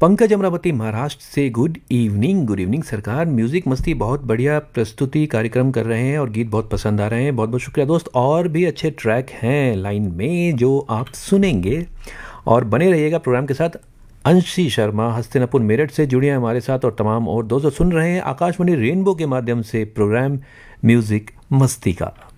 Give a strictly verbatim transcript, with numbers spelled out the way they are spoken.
पंकज अमरावती महाराष्ट्र से good evening. Good evening सरकार। Music मस्ती बहुत बढ़िया प्रस्तुति कार्यक्रम कर रहे हैं और गीत बहुत पसंद आ रहे हैं। बहुत बहुत शुक्रिया दोस्त। और भी अच्छे ट्रैक हैं लाइन में जो आप सुनेंगे और बने रहिएगा प्रोग्राम के साथ। अंशी शर्मा हस्तिनापुर मेरठ से जुड़े हैं हमारे साथ और तमाम और दोस्त सुन रहे हैं आकाशवाणी रेनबो के माध्यम से प्रोग्राम म्यूज़िक मस्ती का।